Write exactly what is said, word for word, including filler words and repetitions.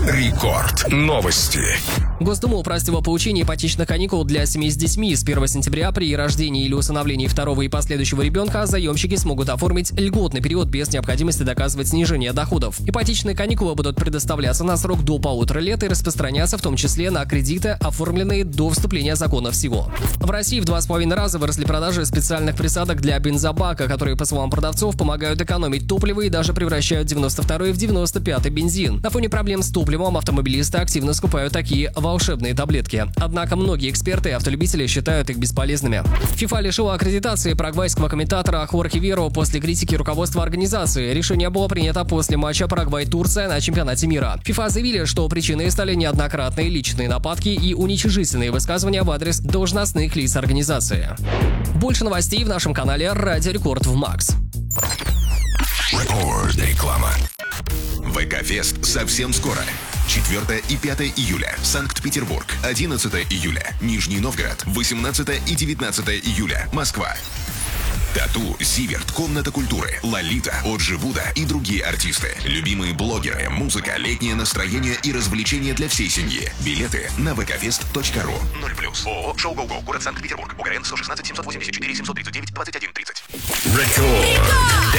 Рекорд. Новости. Госдума упростила получение ипотечных каникул для семей с детьми. С первого сентября при рождении или усыновлении второго и последующего ребенка заемщики смогут оформить льготный период без необходимости доказывать снижение доходов. Ипотечные каникулы будут предоставляться на срок до полутора лет и распространяться в том числе на кредиты, оформленные до вступления закона в силу. В России в два с половиной раза выросли продажи специальных присадок для бензобака, которые, по словам продавцов, помогают экономить топливо и даже превращают девяносто второй в девяносто пятый бензин. На фоне проблем с топливом автомобилисты активно скупают такие волшебные таблетки. Однако многие эксперты и автолюбители считают их бесполезными. ФИФА лишила аккредитации парагвайского комментатора Хорхе Веру после критики руководства организации. Решение было принято после матча Парагвай-Турция на чемпионате мира. ФИФА заявили, что причиной стали неоднократные личные нападки и уничижительные высказывания в адрес должностных лиц организации. Больше новостей в нашем канале Радио Рекорд в Макс. Рекорд. Реклама. ВК-фест совсем скоро. четвёртое и пятое июля. Санкт-Петербург. одиннадцатое июля. Нижний Новгород. восемнадцатое и девятнадцатое июля. Москва. Тату, Зиверт, Комната культуры, Лолита, Оджи Буда и другие артисты. Любимые блогеры, музыка, летнее настроение и развлечения для всей семьи. Билеты на вэ ка фест точка ру. ноль плюс. ООО «Шоу Гоу Гоу». Город Санкт-Петербург. УГРН сто шестнадцать семьсот восемьдесят четыре семьсот тридцать девять двадцать один тридцать. Рекорд.